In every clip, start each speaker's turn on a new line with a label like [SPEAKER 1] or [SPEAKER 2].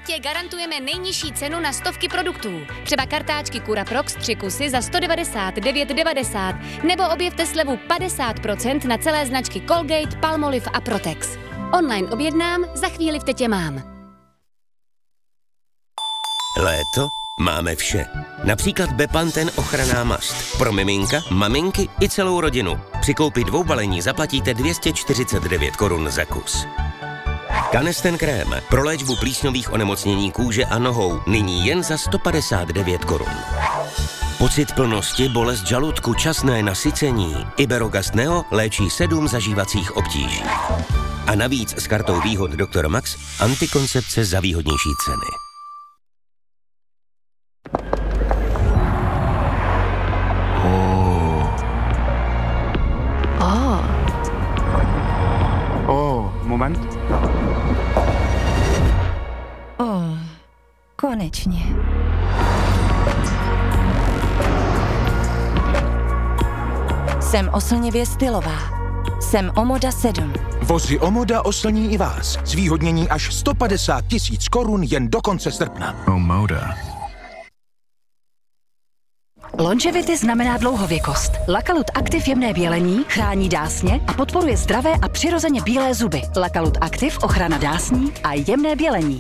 [SPEAKER 1] létě garantujeme nejnižší cenu na stovky produktů. Třeba kartáčky Curaprox 3 kusy za 199,90 nebo objevte slevu 50% na celé značky Colgate, Palmolive a Protex. Online objednám, za chvíli v Tetě mám.
[SPEAKER 2] Léto máme vše. Například Bepanthen ochranná mast. Pro miminka, maminky i celou rodinu. Při koupi 2 balení zaplatíte 249 korun za kus. Canesten krém pro léčbu plísňových onemocnění kůže a nohou nyní jen za 159 korun. Pocit plnosti, bolest žaludku, časné nasycení. Iberogast Neo léčí 7 zažívacích obtíží. A navíc s kartou výhod Dr. Max antikoncepce za výhodnější ceny.
[SPEAKER 3] Moment.
[SPEAKER 4] Konečně. Jsem oslnivě stylová. Jsem Omoda 7.
[SPEAKER 5] Vozy Omoda oslní i vás. Zvýhodnění až 150 000 korun jen do konce srpna.
[SPEAKER 3] Omoda.
[SPEAKER 6] Longevity znamená dlouhověkost. Lakalut Active jemné bělení chrání dásně a podporuje zdravé a přirozeně bílé zuby. Lakalut Active ochrana dásní a jemné bělení.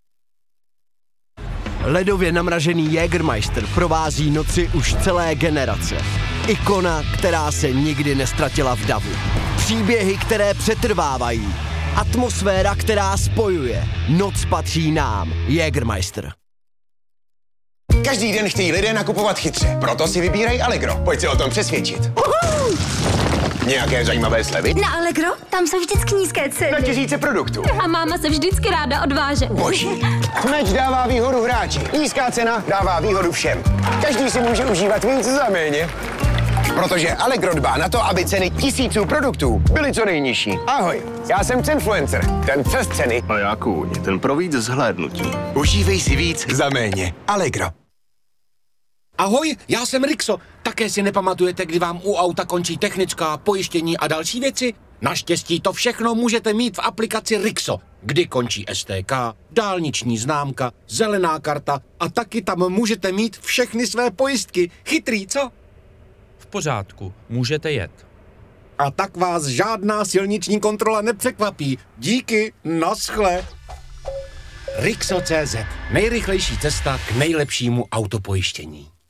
[SPEAKER 7] Ledově namražený Jägermeister provází noci už celé generace. Ikona, která se nikdy nestratila v davu. Příběhy, které přetrvávají. Atmosféra, která spojuje. Noc patří nám. Jägermeister.
[SPEAKER 8] Každý den chtějí lidé nakupovat chytře, proto si vybírají Allegro. Pojď se o tom přesvědčit. Nějaké zajímavé slevy?
[SPEAKER 9] Na Allegro? Tam jsou vždycky nízké ceny.
[SPEAKER 8] Na tisíce produktů.
[SPEAKER 9] A máma se vždycky ráda odváže.
[SPEAKER 8] Boží. Meč dává výhodu hráči. Nízká cena dává výhodu všem. Každý si může užívat víc za méně. Protože Allegro dbá na to, aby ceny tisíců produktů byly co nejnižší. Ahoj, já jsem Cenfluencer, ten přes ceny.
[SPEAKER 3] A já kůň, ten pro víc zhlédnutí.
[SPEAKER 8] Užívej si víc za méně. Allegro.
[SPEAKER 10] Ahoj, já jsem Rixo. Také si nepamatujete, kdy vám u auta končí technická, pojištění a další věci? Naštěstí to všechno můžete mít v aplikaci Rixo, kdy končí STK, dálniční známka, zelená karta a taky tam můžete mít všechny své pojistky. Chytrý, co?
[SPEAKER 11] V pořádku, můžete jet.
[SPEAKER 10] A tak vás žádná silniční kontrola nepřekvapí. Díky, naschle. Rixo.cz. Nejrychlejší cesta k nejlepšímu autopojištění.